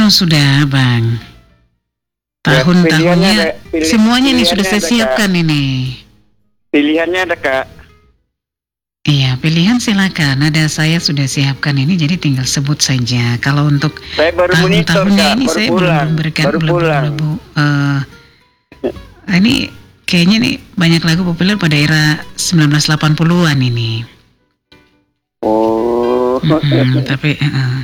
sudah Bang. Ya, Tahun-tahunnya semuanya nih sudah saya siapkan Kak. ini. Pilihannya ada Kak. Iya, pilihan silakan. Ada saya sudah siapkan ini, jadi tinggal sebut saja. Kalau untuk Saya baru monitor tahun-tahunnya Kak, ini baru saya pulang. belum berikan Baru pulang. Ini kayaknya nih banyak lagu populer pada era 1980-an ini. Oh. Tapi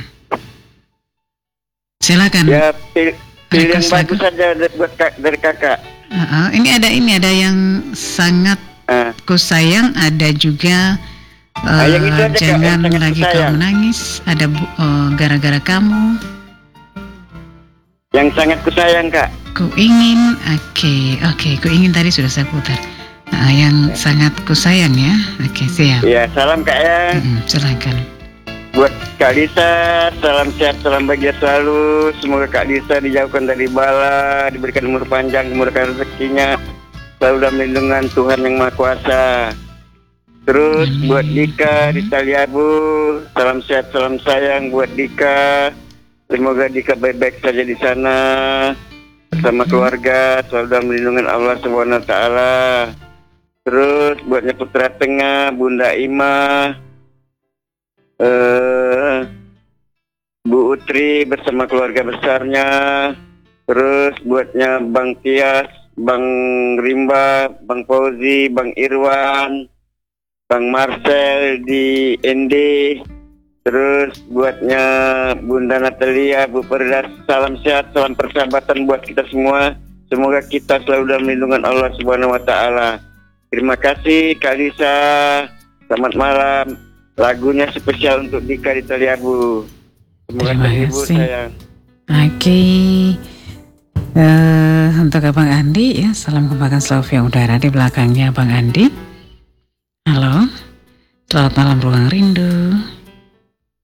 silakan. Ya, pilih yang Request bagus lagu. saja dari Kakak. Ini ada yang sangat ku sayang, ada juga yang itu aja, jangan Kak, yang lagi ku kau sayang. menangis, ada gara-gara kamu, Yang sangat ku sayang Kak. ku ingin, oke, ku ingin tadi sudah saya putar. Yang sangat ku sayang ya, oke siap. Ya, salam Kak ya. Silakan. Buat Kak Lisa, salam sehat, salam bahagia selalu. Semoga Kak Lisa dijauhkan dari bala, diberikan umur panjang, dimurahkan rezekinya, selalu dalam lindungan Tuhan Yang Maha Kuasa. Terus buat Dika di Taliabu, salam sehat, salam sayang buat Dika. Semoga Dika baik-baik saja di sana bersama keluarga, selalu dalam lindungan Allah SWT. Terus buatnya Putra Tengah, Bunda Ima, Bu Utri bersama keluarga besarnya. Terus buatnya Bang Tias, Bang Rimba, Bang Fauzi, Bang Irwan, Bang Marcel di ND. Terus buatnya Bunda Natalia, Bu Perdas, salam sehat, salam persahabatan buat kita semua. Semoga kita selalu dalam lindungan Allah Subhanahu wa Ta'ala. Terima kasih Kak Lisa. Selamat malam. Lagunya spesial untuk Dika di Taliabu. Semoga terhibur sayang. Oke. Untuk Abang Andi ya, salam kembangkan Slavia udara di belakangnya Abang Andi. Halo. Selamat malam Ruang Rindu.